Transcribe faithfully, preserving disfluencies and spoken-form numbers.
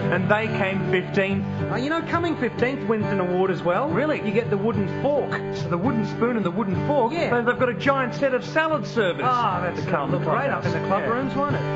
and they came fifteenth. Uh, you know, coming fifteenth wins an award as well. Really? You get the wooden fork. So the wooden spoon and the wooden fork. Yeah. So they've got a giant set of salad servers. Ah, that's to come look to the great up in the clubhouse. club Yeah. rooms, won't it?